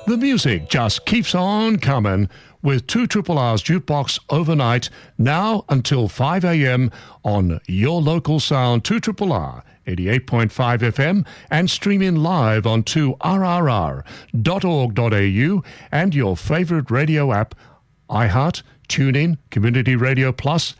The music just keeps on coming with 2RRR's Jukebox overnight, now until 5 a.m. on your local sound 2RRR 88.5 FM and streaming live on 2rrr.org.au and your favourite radio app, iHeart, TuneIn, Community Radio Plus